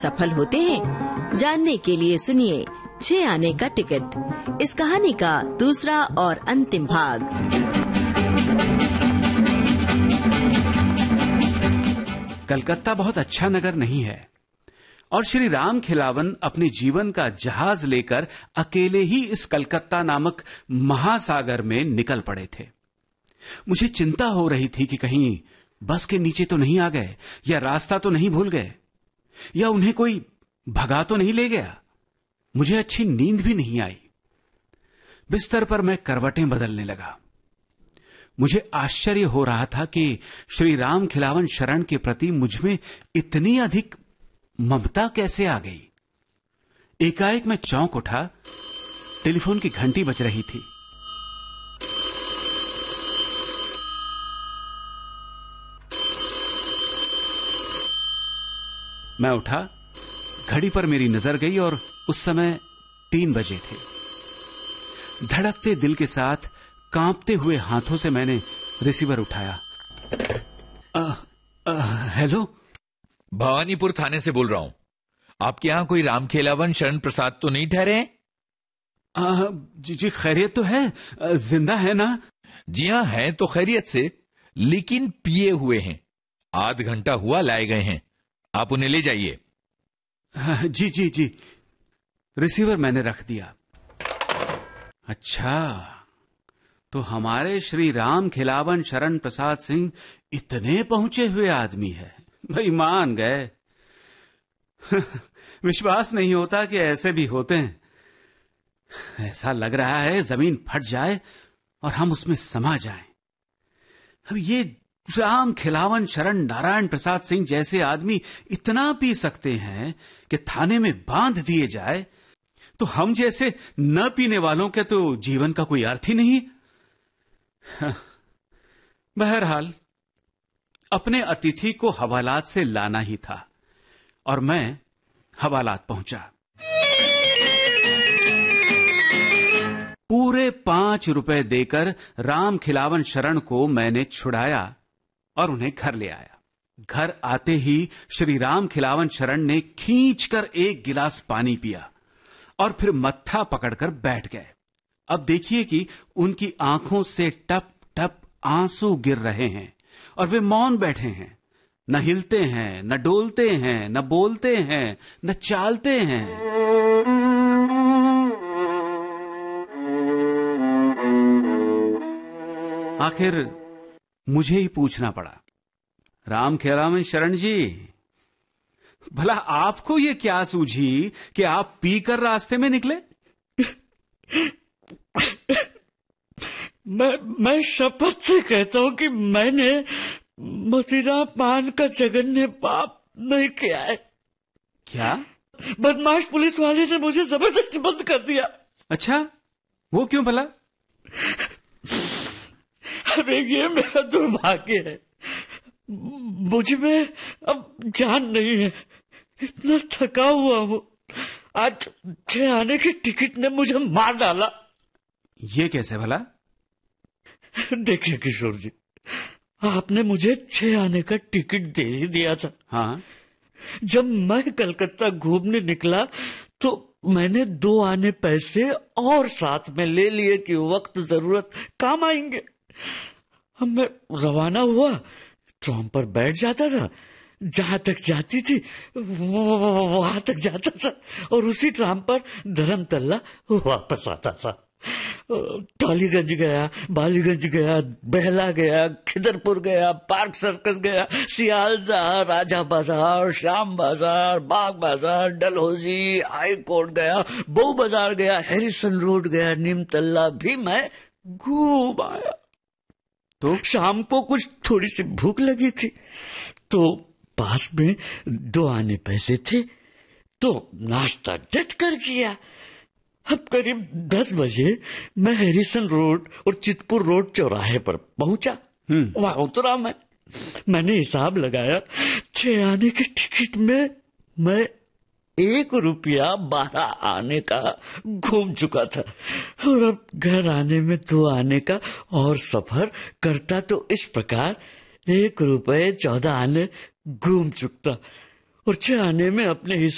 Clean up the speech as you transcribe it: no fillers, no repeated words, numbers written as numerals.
सफल होते हैं, जानने के लिए सुनिए 6 आने का टिकट, इस कहानी का दूसरा और अंतिम भाग। कलकत्ता बहुत अच्छा नगर नहीं है और श्री राम खिलावन अपने जीवन का जहाज लेकर अकेले ही इस कलकत्ता नामक महासागर में निकल पड़े थे। मुझे चिंता हो रही थी कि कहीं बस के नीचे तो नहीं आ गए, या रास्ता तो नहीं भूल गए, या उन्हें कोई भगा तो नहीं ले गया। मुझे अच्छी नींद भी नहीं आई। बिस्तर पर मैं करवटें बदलने लगा। मुझे आश्चर्य हो रहा था कि श्री राम खिलावन शरण के प्रति मुझमें इतनी अधिक ममता कैसे आ गई। एकाएक मैं चौंक उठा। टेलीफोन की घंटी बज रही थी। मैं उठा। घड़ी पर मेरी नजर गई और उस समय 3 बजे थे। धड़कते दिल के साथ कांपते हुए हाथों से मैंने रिसीवर उठाया। हेलो, भवानीपुर थाने से बोल रहा हूं। आपके यहां कोई राम खिलावन शरण प्रसाद तो नहीं ठहरे हैं? जी खैरियत तो है, जिंदा है ना? जी हां, हैं तो खैरियत से, लेकिन पिए हुए हैं। आध घंटा हुआ लाए गए हैं। आप उन्हें ले जाइए। जी जी जी। रिसीवर मैंने रख दिया। अच्छा, तो हमारे श्री राम खिलावन शरण प्रसाद सिंह इतने पहुंचे हुए आदमी है। भाई मान गए। विश्वास नहीं होता कि ऐसे भी होते हैं। ऐसा लग रहा है जमीन फट जाए और हम उसमें समा जाएं। अब ये राम खिलावन शरण नारायण प्रसाद सिंह जैसे आदमी इतना पी सकते हैं कि थाने में बांध दिए जाए, तो हम जैसे न पीने वालों के तो जीवन का कोई अर्थ ही नहीं। बहरहाल अपने अतिथि को हवालात से लाना ही था और मैं हवालात पहुंचा। पूरे 5 रुपए देकर राम खिलावन शरण को मैंने छुड़ाया और उन्हें घर ले आया। घर आते ही श्री राम खिलावन शरण ने खींचकर 1 गिलास पानी पिया और फिर मत्था पकड़कर बैठ गए। अब देखिए कि उनकी आंखों से टप टप आंसू गिर रहे हैं और वे मौन बैठे हैं। न हिलते हैं, न डोलते हैं, न बोलते हैं, न चालते हैं। आखिर मुझे ही पूछना पड़ा, राम खिलावन शरण जी, भला आपको ये क्या सूझी कि आप पीकर रास्ते में निकले? मैं शपथ से कहता हूं कि मैंने मदिरा पान का जघन्य पाप नहीं किया है। क्या? बदमाश पुलिस वाले ने मुझे जबरदस्ती बंद कर दिया। अच्छा, वो क्यों भला? अरे ये मेरा दुर्भाग्य है। मुझ में अब जान नहीं है। इतना थका हुआ हूं। आज 6 आने की टिकट ने मुझे मार डाला। ये कैसे भला? देखिए किशोर जी, आपने मुझे 6 आने का टिकट दे ही दिया था। हाँ। जब मैं कलकत्ता घूमने निकला तो मैंने 2 आने पैसे और साथ में ले लिए कि वक्त जरूरत काम आएंगे। अब मैं रवाना हुआ, ट्राम पर बैठ जाता था, जहां तक जाती थी वहां तक जाता था और उसी ट्राम पर धर्मतल्ला वापस आता था। टॉलीगंज गया, बालीगंज गया, बेहला गया, खिदरपुर गया, पार्क सर्कस गया, सियालदह, राजा बाजार, श्याम बाजार, बाग बाजार, डलहौजी, हाई कोर्ट गया, बऊ बाजार गया, हैरिसन रोड गया, नीमतल्ला भी मैं घूम आया। तो शाम को कुछ थोड़ी सी भूख लगी थी तो पास में 2 आने पैसे थे तो नाश्ता डट कर किया। अब करीब 10 बजे मैं हैरिसन रोड और चितपुर रोड चौराहे पर पहुंचा। वहां उतरा मैंने हिसाब लगाया। 6 आने की टिकट में मैं 1 रुपया 12 आने का घूम चुका था और अब घर आने में 2 आने का और सफर करता तो इस प्रकार 1 रुपये 14 आने घूम चुकता और 6 आने में अपने